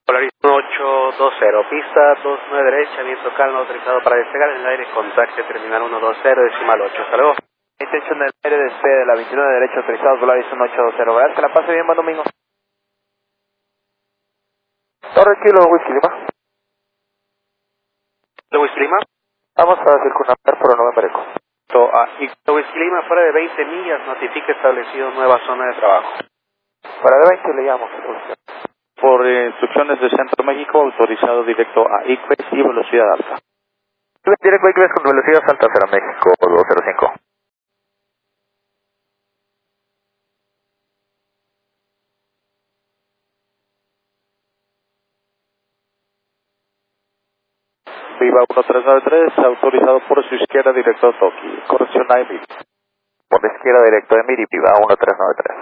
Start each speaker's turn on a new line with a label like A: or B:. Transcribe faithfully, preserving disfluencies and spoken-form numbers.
A: Polaris ocho dos cero, pista dos nueve derecha, viento calmo, autorizado para despegar en el aire, contacto terminal uno dos cero, decimal ocho, hasta luego.
B: Intención del aire, despegue de la veintinueve derecha, autorizado Polaris ocho dos cero, ¿verdad? Que la pase bien, buen domingo. Torre Kilo, Whisky Lima.
A: Whisky Lima.
B: Vamos a circunnavegar por Nueva Pareco.
A: A Whisky Lima, fuera de veinte millas, notifica establecido nueva zona de trabajo.
B: Fuera de veinte le llamo.
C: Por eh, instrucciones de Centro México, autorizado directo a I C W E S y velocidad alta.
B: Directo a I C W E S con velocidad alta hacia México dos cero cinco.
C: Viva uno tres nueve tres, autorizado por su izquierda directo a Toki. Corrección a Emiri.
B: Por la izquierda directo a Emiri, Viva uno tres nueve tres.